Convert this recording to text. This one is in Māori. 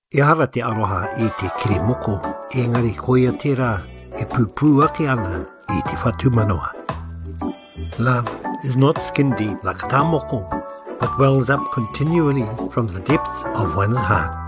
E hara te aroha I te kirimoko, engari koia tērā e pūpū ake ana I te whatumanoa. Love is not skin deep like a tāmoko, but wells up continually from the depths of one's heart.